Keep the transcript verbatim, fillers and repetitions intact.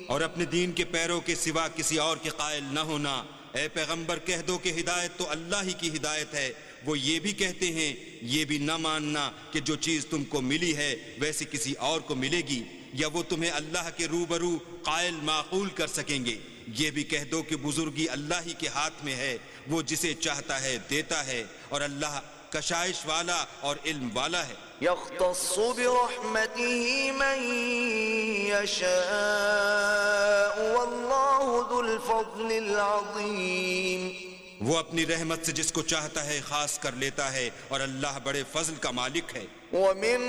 और अपने दीन के पैरों के सिवा किसी और के कायल न होना। ए पैगंबर कह दो कि हिदायत तो अल्लाह ही की हिदायत है। वो ये भी कहते हैं ये भी न मानना कि जो चीज़ तुमको मिली है वैसी किसी और को मिलेगी, या वो तुम्हें अल्लाह के रूबरू कायल माकूल कर सकेंगे। ये भी कह दो कि बुजुर्गी अल्लाह ही के हाथ में है, वो जिसे चाहता है देता है, और अल्लाह कशाइश वाला और इल्म वाला है। यख्तस्सु बिरहमतिही मन यशाअ वल्लाहु जुल फज़्लिल अज़ीम। वो अपनी रहमत से जिसको चाहता है खास कर लेता है, और अल्लाह बड़े फजल का मालिक है।